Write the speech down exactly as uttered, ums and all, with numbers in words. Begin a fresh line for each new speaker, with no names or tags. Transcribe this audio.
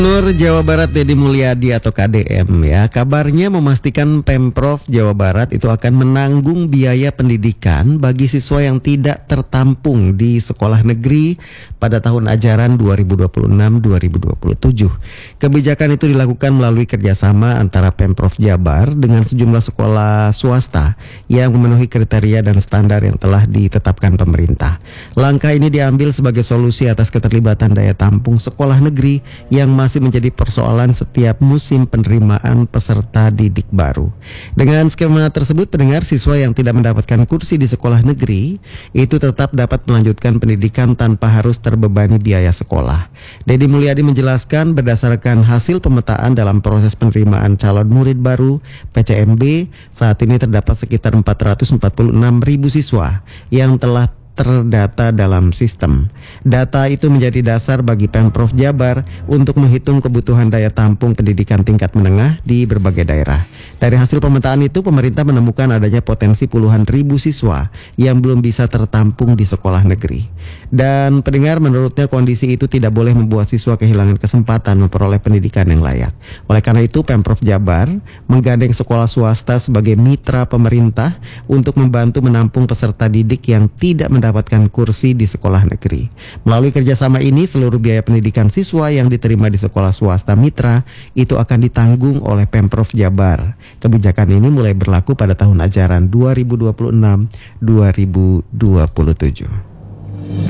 Gubernur Jawa Barat Deddy Mulyadi atau K D M ya, kabarnya memastikan Pemprov Jawa Barat itu akan menanggung biaya pendidikan bagi siswa yang tidak tertampung di sekolah negeri pada tahun ajaran dua ribu dua puluh enam dua ribu dua puluh tujuh. Kebijakan itu dilakukan melalui kerjasama antara Pemprov Jabar dengan sejumlah sekolah swasta yang memenuhi kriteria dan standar yang telah ditetapkan pemerintah. Langkah ini diambil sebagai solusi atas keterlibatan daya tampung sekolah negeri yang masih masih menjadi persoalan setiap musim penerimaan peserta didik baru. Dengan skema tersebut, pendengar, siswa yang tidak mendapatkan kursi di sekolah negeri itu tetap dapat melanjutkan pendidikan tanpa harus terbebani biaya sekolah. Deddy Mulyadi menjelaskan berdasarkan hasil pemetaan dalam proses penerimaan calon murid baru P C M B, saat ini terdapat sekitar empat ratus empat puluh enam ribu siswa yang telah terdata dalam sistem. Data itu menjadi dasar bagi Pemprov Jabar untuk menghitung kebutuhan daya tampung pendidikan tingkat menengah di berbagai daerah. Dari hasil pemetaan itu, pemerintah menemukan adanya potensi puluhan ribu siswa yang belum bisa tertampung di sekolah negeri. Dan pendengar, menurutnya kondisi itu tidak boleh membuat siswa kehilangan kesempatan memperoleh pendidikan yang layak. Oleh karena itu, Pemprov Jabar menggandeng sekolah swasta sebagai mitra pemerintah untuk membantu menampung peserta didik yang tidak mendapatkan kursi di sekolah negeri. Melalui kerjasama ini, seluruh biaya pendidikan siswa yang diterima di sekolah swasta mitra itu akan ditanggung oleh Pemprov Jabar. Kebijakan ini mulai berlaku pada tahun ajaran dua ribu dua puluh enam dua ribu dua puluh tujuh.